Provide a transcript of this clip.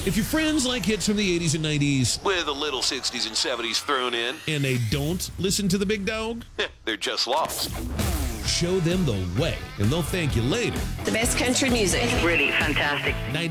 If your friends like hits from the 80s and 90s with a little 60s and 70s thrown in, and they don't listen to the big dog, they're just lost. Show them the way, and they'll thank you later. The best country music. Really fantastic.